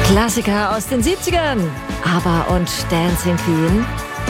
Klassiker aus den 70ern. ABBA und Dancing Queen.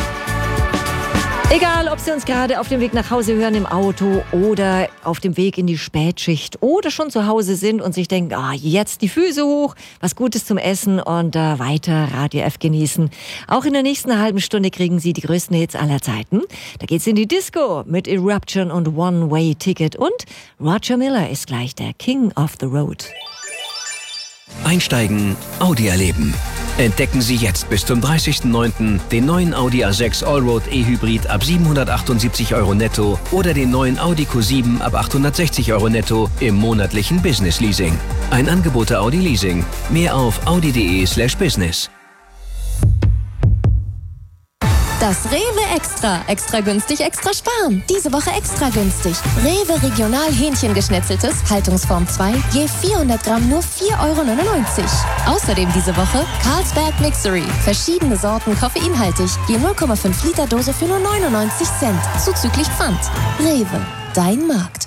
Egal, ob Sie uns gerade auf dem Weg nach Hause hören im Auto oder auf dem Weg in die Spätschicht oder schon zu Hause sind und sich denken, jetzt die Füße hoch, was Gutes zum Essen und weiter Radio F genießen. Auch in der nächsten halben Stunde kriegen Sie die größten Hits aller Zeiten. Da geht's in die Disco mit Eruption und One Way Ticket und Roger Miller ist gleich der King of the Road. Einsteigen, Audi erleben. Entdecken Sie jetzt bis zum 30.09. den neuen Audi A6 Allroad E-Hybrid ab 778 € netto oder den neuen Audi Q7 ab 860 € netto im monatlichen Business Leasing. Ein Angebot der Audi Leasing. Mehr auf audi.de/business. Das Rewe Extra. Extra günstig, extra sparen. Diese Woche extra günstig. Rewe Regional Hähnchengeschnetzeltes, Haltungsform 2, je 400 Gramm nur 4,99 €. Außerdem diese Woche Carlsberg Mixery. Verschiedene Sorten koffeinhaltig, je 0,5 Liter Dose für nur 99 Cent. Zuzüglich Pfand. Rewe, dein Markt.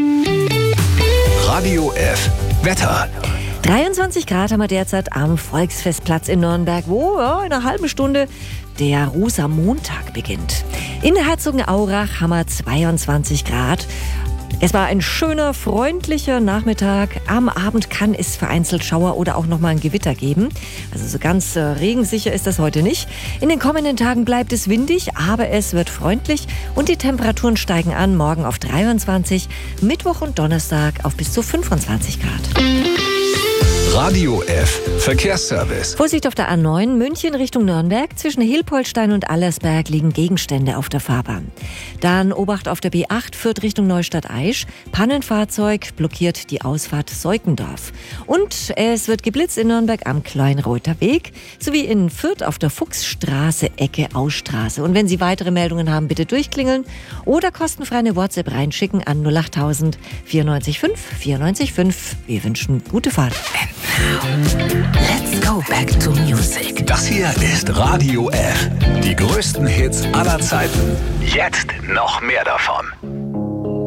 Radio F. Wetter. 23 Grad haben wir derzeit am Volksfestplatz in Nürnberg, wo in einer halben Stunde der Rosa-Montag beginnt. In der Herzogenaurach haben wir 22 Grad. Es war ein schöner, freundlicher Nachmittag. Am Abend kann es vereinzelt Schauer oder auch nochmal ein Gewitter geben. Also so ganz regensicher ist das heute nicht. In den kommenden Tagen bleibt es windig, aber es wird freundlich und die Temperaturen steigen an. Morgen auf 23, Mittwoch und Donnerstag auf bis zu 25 Grad. Radio F. Verkehrsservice. Vorsicht auf der A9 München Richtung Nürnberg. Zwischen Hilpoltstein und Allersberg liegen Gegenstände auf der Fahrbahn. Dann Obacht auf der B8 Fürth Richtung Neustadt-Aisch. Pannenfahrzeug blockiert die Ausfahrt Seukendorf. Und es wird geblitzt in Nürnberg am Kleinreuther Weg sowie in Fürth auf der Fuchsstraße Ecke Ausstraße. Und wenn Sie weitere Meldungen haben, bitte durchklingeln oder kostenfrei eine WhatsApp reinschicken an 08000 94 5 94 5. Wir wünschen gute Fahrt. Let's go back to music. Das hier ist Radio F. Die größten Hits aller Zeiten. Jetzt noch mehr davon.